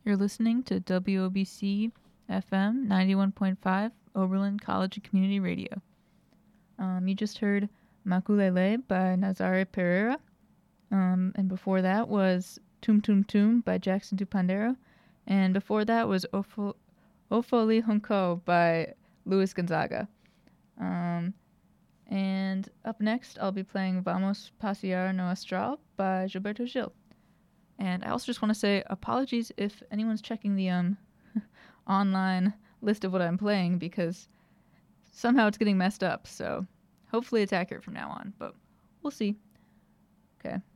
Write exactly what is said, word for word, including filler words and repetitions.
You're listening to W O B C F M ninety-one point five, Oberlin College and Community Radio. Um, you just heard Makulele by Nazare Pereira. Um, and before that was Tum Tum Tum by Jackson Tupandero. And before that was Ofo, Ofoli Hunko by Luis Gonzaga. Um, and up next, I'll be playing Vamos Pasear no Astral by Gilberto Gil. And I also just want to say apologies if anyone's checking the um online list of what I'm playing, because somehow it's getting messed up. So hopefully it's accurate from now on, but we'll see. Okay.